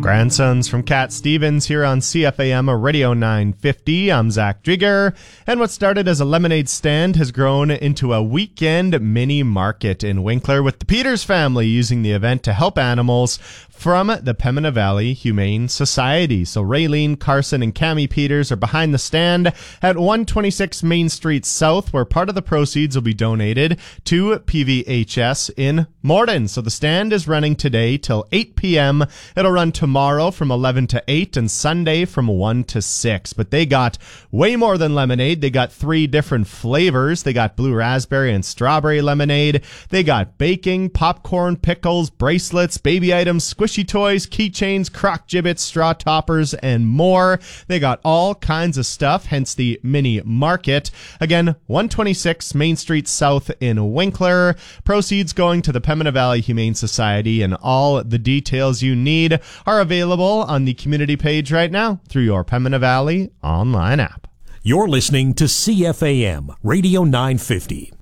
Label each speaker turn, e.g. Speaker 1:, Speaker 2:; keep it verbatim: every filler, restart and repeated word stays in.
Speaker 1: Grandsons from Cat Stevens here on C F A M Radio nine fifty. I'm Zach Drieger, and what started as a lemonade stand has grown into a weekend mini market in Winkler, with the Peters family using the event to help animals from the Pembina Valley Humane Society. So Raylene, Carson, and Cammie Peters are behind the stand at one twenty-six Main Street South, where part of the proceeds will be donated to P V H S in Morden. So the stand is running today till eight p.m. It'll run tomorrow from eleven to eight and Sunday from one to six. But they got way more than lemonade. They got three different flavors. They got blue raspberry and strawberry lemonade. They got baking, popcorn, pickles, bracelets, baby items, squishy toys, keychains, crock gibbets, straw toppers, and more. They got all kinds of stuff, hence the mini market. Again, one twenty-six Main Street South in Winkler. Proceeds going to the Pembina Valley Humane Society, and all the details you need are available on the community page right now through your Pembina Valley online app.
Speaker 2: You're listening to C F A M Radio nine fifty.